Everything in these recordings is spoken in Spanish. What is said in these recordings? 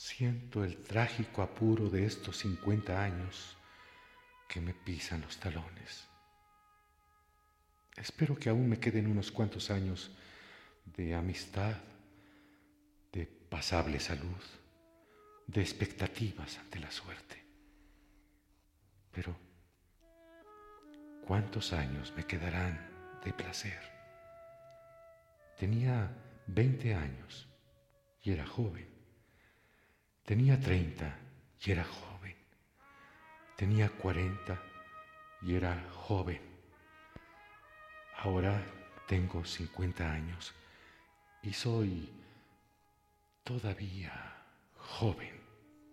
Siento el trágico apuro de estos 50 años que me pisan los talones. Espero que aún me queden unos cuantos años de amistad, de pasable salud, de expectativas ante la suerte. Pero, ¿cuántos años me quedarán de placer? Tenía 20 años y era joven. Tenía 30 y era joven. Tenía 40 y era joven. Ahora tengo 50 años y soy todavía joven.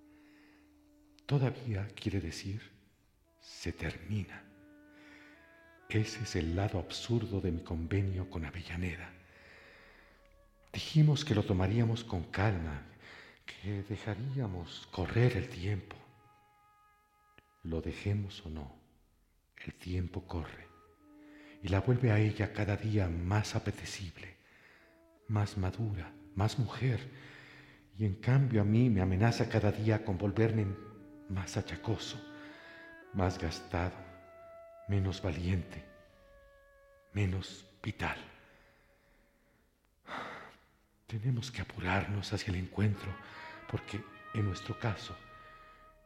Todavía quiere decir se termina. Ese es el lado absurdo de mi convenio con Avellaneda. Dijimos que lo tomaríamos con calma, que dejaríamos correr el tiempo. Lo dejemos o no, el tiempo corre y la vuelve a ella cada día más apetecible, más madura, más mujer, y en cambio a mí me amenaza cada día con volverme más achacoso, más gastado, menos valiente, menos vital. Tenemos que apurarnos hacia el encuentro, porque en nuestro caso